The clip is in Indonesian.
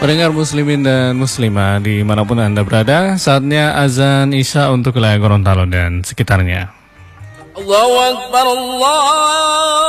Pendengar muslimin dan muslimah dimanapun Anda berada, saatnya azan Isya untuk wilayah Gorontalo dan sekitarnya. Allahu Akbar, Allah